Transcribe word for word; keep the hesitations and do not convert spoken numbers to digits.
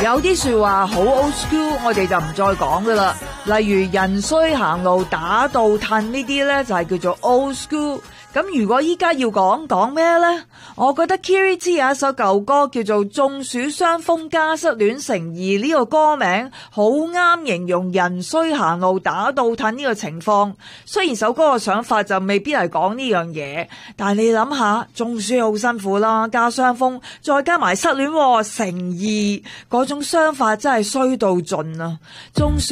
有啲說話好 old school，我哋就唔再講噶啦。例如人衰行路打倒褪呢啲呢，就係叫做 old school。咁如果依家要講講咩呢？我覺得 Kiri T 有一首舊歌叫做《中暑傷風加失戀成二》，呢個歌名好啱形容人衰行路打倒褪呢個情況。雖然首歌嘅想法就未必係講呢樣嘢，但係你諗下，中暑好辛苦啦，加傷風，再加埋失戀成二，嗰種傷法真係衰到盡啊！中暑